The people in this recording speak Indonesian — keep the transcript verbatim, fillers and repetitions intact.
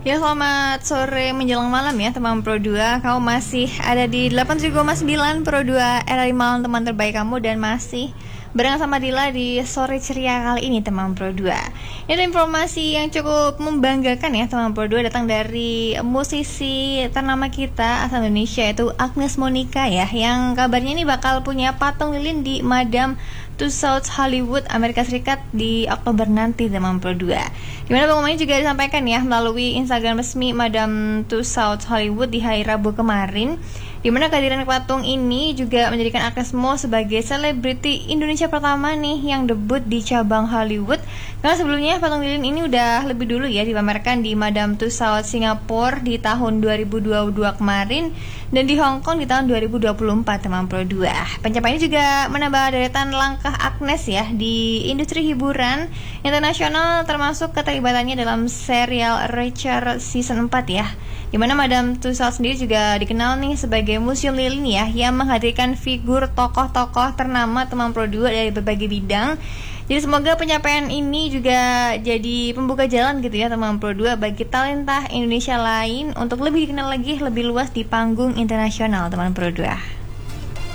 Ya, selamat sore menjelang malam ya teman Pro dua. Kamu masih ada di delapan puluh tujuh koma sembilan Pro dua R R I Malang, teman terbaik kamu, dan masih bareng sama Dila di sore ceria kali ini teman Pro dua. Ini ada informasi yang cukup membanggakan ya teman Pro dua, datang dari musisi ternama kita asal Indonesia, yaitu Agnes Monica ya, yang kabarnya ini bakal punya patung lilin di Madame Tussauds Hollywood, Amerika Serikat di Oktober nanti teman Pro dua. Dimana pengumumannya juga disampaikan ya melalui Instagram resmi Madame Tussauds Hollywood di hari Rabu kemarin, dimana kehadiran patung ini juga menjadikan Agnes Mo sebagai selebriti Indonesia pertama nih yang debut di cabang Hollywood. Karena sebelumnya patung lilin ini udah lebih dulu ya dipamerkan di Madame Tussauds Singapura di tahun dua ribu dua puluh dua kemarin, dan di Hong Kong di tahun dua ribu dua puluh empat teman Pro dua. Pencapaian ini juga menambah deretan langkah Agnes ya di industri hiburan internasional, termasuk keterlibatannya dalam serial Reacher season empat ya, dimana Madame Tussauds sendiri juga dikenal nih sebagai museum lilin ya, yang menghadirkan figur tokoh-tokoh ternama teman Pro dua dari berbagai bidang. Jadi semoga pencapaian ini juga jadi pembuka jalan gitu ya teman Pro dua bagi talenta Indonesia lain untuk lebih dikenal lagi lebih luas di panggung internasional teman Pro dua.